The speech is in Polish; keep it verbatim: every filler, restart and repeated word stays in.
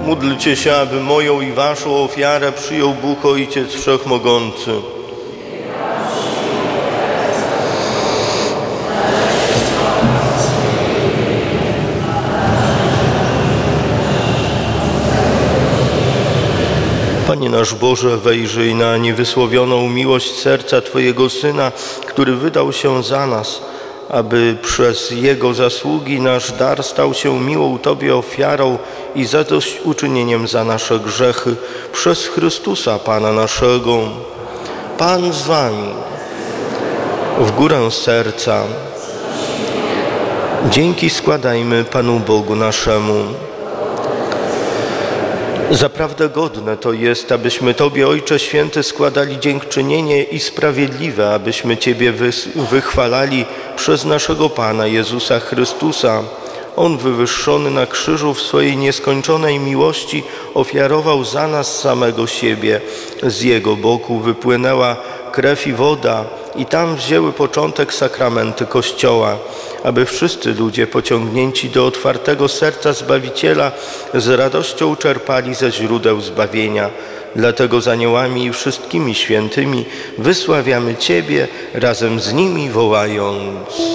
Módlcie się, aby moją i waszą ofiarę przyjął Bóg Ojciec Wszechmogący. Panie nasz Boże, wejrzyj na niewysłowioną miłość serca Twojego Syna, który wydał się za nas, aby przez Jego zasługi nasz dar stał się miłą Tobie ofiarą i zadośćuczynieniem za nasze grzechy przez Chrystusa Pana naszego. Pan z Wami. W górę serca. Dzięki składajmy Panu Bogu naszemu. Zaprawdę godne to jest, abyśmy Tobie, Ojcze Święty, składali dziękczynienie i sprawiedliwe, abyśmy Ciebie wychwalali przez naszego Pana Jezusa Chrystusa. On, wywyższony na krzyżu w swojej nieskończonej miłości, ofiarował za nas samego siebie. Z Jego boku wypłynęła krew i woda i tam wzięły początek sakramenty Kościoła, aby wszyscy ludzie pociągnięci do otwartego serca Zbawiciela z radością czerpali ze źródeł zbawienia. Dlatego z aniołami i wszystkimi świętymi wysławiamy Ciebie, razem z nimi wołając: